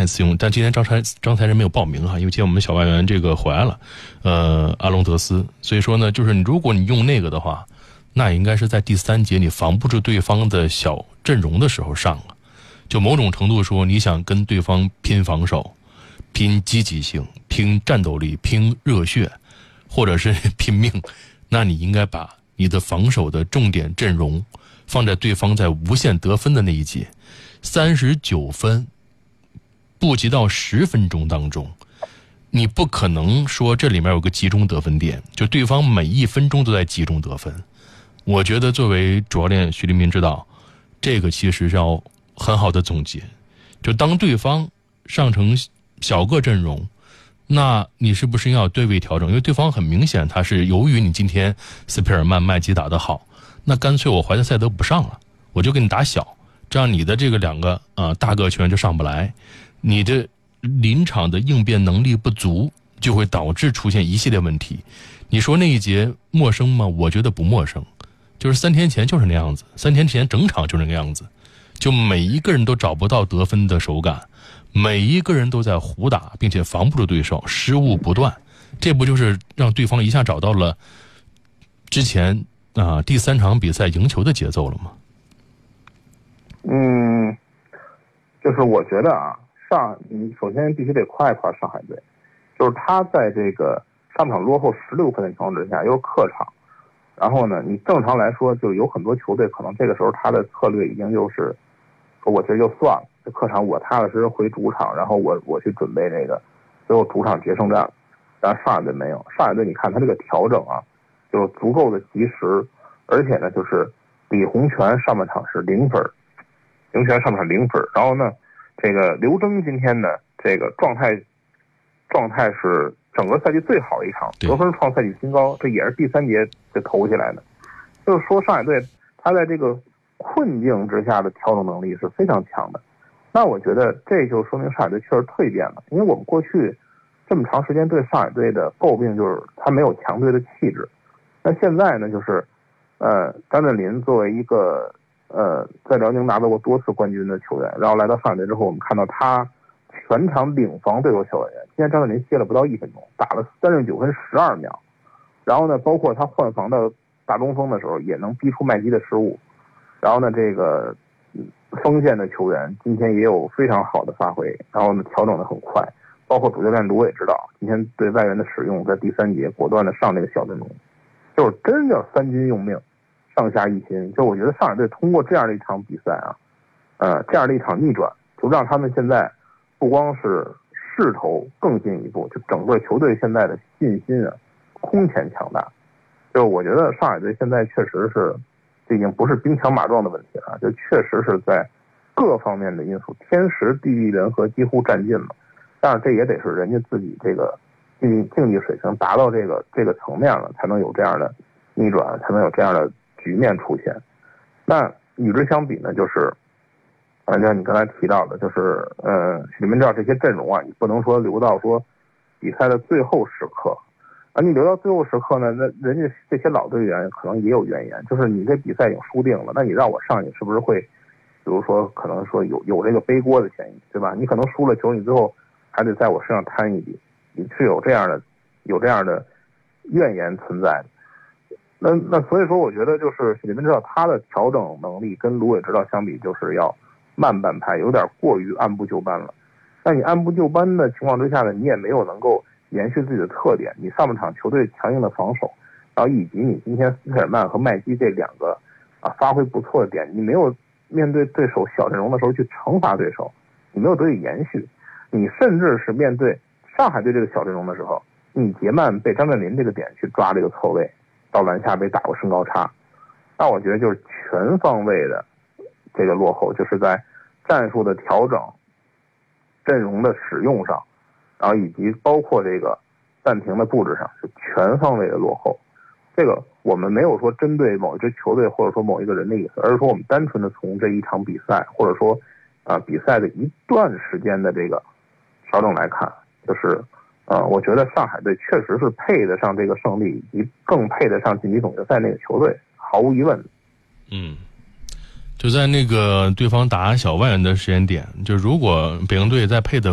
一次用，但今天张才仁没有报名因为今天我们小外援这个回来了，阿隆德斯，所以说呢，就是如果你用那个的话，那应该是在第3节你防不住对方的小阵容的时候上了，就某种程度说你想跟对方拼防守、拼积极性、拼战斗力、拼热血，或者是拼命，那你应该把你的防守的重点阵容放在对方在无限得分的那一节，39分不及到10分钟当中，你不可能说这里面有个集中得分点，就对方每1分钟都在集中得分。我觉得作为主教练许立民指导，这个其实是要很好的总结，就当对方上成小个阵容，那你是不是要对位调整？因为对方很明显他是由于你今天斯佩尔曼、麦基打得好，那干脆我怀特塞德不上了，我就给你打小，这样你的这个2个大个球员就上不来，你的临场的应变能力不足，就会导致出现一系列问题。你说那一节陌生吗？我觉得不陌生，就是3天前就是那样子，3天前整场就那个样子，就每一个人都找不到得分的手感，每一个人都在胡打，并且防不住对手，失误不断，这不就是让对方一下找到了之前第3场比赛赢球的节奏了吗？ 就是我觉得你首先必须得夸一夸上海队，就是他在这个上场落后16分的情况之下，又是客场，然后呢，你正常来说就有很多球队可能这个时候他的策略已经就是说，我觉得就算了，这客场我踏踏实实回主场，然后我去准备这个最后主场决胜战。但上海队没有，上海队你看他这个调整就是足够的及时，而且呢，就是李洪权上半场是0分，李洪权上半场0分，然后呢，这个刘铮今天呢这个状态是整个赛季最好的一场，得分创赛季新高，这也是第3节就投起来的。就是说上海队他在这个困境之下的调整能力是非常强的。那我觉得这就说明上海队确实蜕变了，因为我们过去这么长时间对上海队的诟病就是他没有强队的气质。那现在呢，就是张镇麟作为一个在辽宁拿到过多次冠军的球员，然后来到上海队之后，我们看到他全场领防对手小外援。今天张镇麟歇了不到1分钟，打了39分12秒，然后呢，包括他换防到大中锋的时候，也能逼出麦基的失误。然后呢，这个锋线的球员今天也有非常好的发挥，然后呢，调整的很快。包括主教练卢伟指导，今天对外援的使用，在第3节果断的上这个小阵容，就是真叫3军用命，上下一心。就我觉得上海队通过这样的一场比赛这样的一场逆转，就让他们现在不光是势头更进一步，就整个球队现在的信心空前强大。就我觉得上海队现在确实是，这已经不是兵强马壮的问题了，就确实是在各方面的因素，天时地利人和几乎占尽了。但是这也得是人家自己这个竞技水平达到这个层面了，才能有这样的逆转，才能有这样的局面出现。那与之相比呢，就是像你刚才提到的，就是许立民知道这些阵容你不能说留到说比赛的最后时刻你留到最后时刻呢，那人家这些老队员可能也有怨言，就是你这比赛已经输定了，那你让我上去是不是会，比如说可能说有这个背锅的嫌疑，对吧？你可能输了球，你最后还得在我身上摊一笔，你是有这样的怨言存在的。那所以说，我觉得就是许立民知道他的调整能力跟卢伟指导相比，就是要慢半拍，有点过于按部就班了。那你按部就班的情况之下呢，你也没有能够延续自己的特点。你上半场球队强硬的防守，然后以及你今天斯佩尔曼和麦基这2个发挥不错的点，你没有面对对手小阵容的时候去惩罚对手，你没有得以延续。你甚至是面对上海队这个小阵容的时候，你杰曼被张镇麟这个点去抓这个错位，到篮下被打过身高差，那我觉得就是全方位的这个落后，就是在战术的调整、阵容的使用上，然后以及包括这个暂停的布置上，是全方位的落后。这个我们没有说针对某一支球队或者说某一个人的意思，而是说我们单纯的从这一场比赛，或者说比赛的一段时间的这个调整来看，就是我觉得上海队确实是配得上这个胜利，以及更配得上晋级总决赛那个球队，毫无疑问。 就在那个对方打小外援的时间点，就如果北京队再配的